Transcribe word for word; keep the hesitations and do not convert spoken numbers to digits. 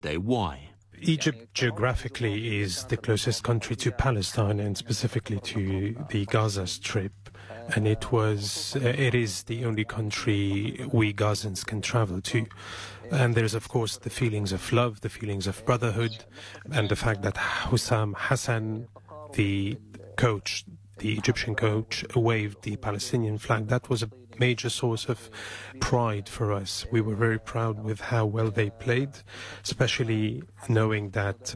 Why? Egypt geographically is the closest country to Palestine and specifically to the Gaza Strip, and it was uh, it is the only country we Gazans can travel to. And there's of course the feelings of love, the feelings of brotherhood, and the fact that Hussam Hassan, the coach, the Egyptian coach, waved the Palestinian flag. That was a major source of pride for us. We were very proud with how well they played, especially knowing that